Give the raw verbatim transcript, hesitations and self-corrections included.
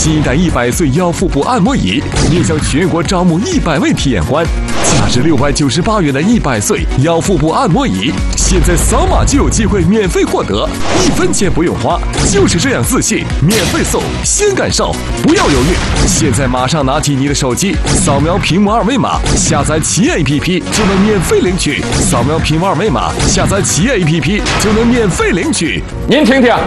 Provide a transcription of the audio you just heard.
新一代一百岁腰腹部按摩椅面向全国招募一百位体验官，价值六百九十八元的一百岁腰腹部按摩椅，现在扫码就有机会免费获得，一分钱不用花，就是这样自信，免费送，先感受，不要犹豫，现在马上拿起你的手机，扫描屏幕二维码，下载企业 A P P 就能免费领取，扫描屏幕二维码，下载企业 A P P 就能免费领取。 您听听。